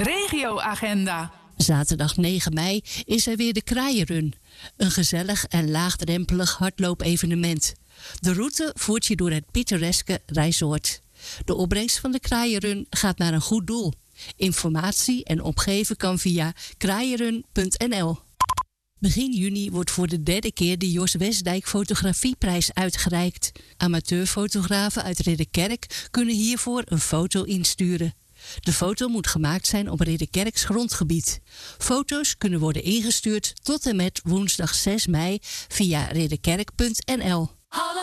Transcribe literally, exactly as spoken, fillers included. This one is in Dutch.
Regioagenda. Zaterdag negen mei is er weer de Kraaienrun. Een gezellig en laagdrempelig hardloopevenement. De route voert je door het pittoreske Rijsoord. De opbrengst van de Kraaienrun gaat naar een goed doel. Informatie en opgeven kan via kraaienrun punt n l. Begin juni wordt voor de derde keer de Jos Westdijk Fotografieprijs uitgereikt. Amateurfotografen uit Ridderkerk kunnen hiervoor een foto insturen. De foto moet gemaakt zijn op Ridderkerks grondgebied. Foto's kunnen worden ingestuurd tot en met woensdag zes mei via ridderkerk punt n l.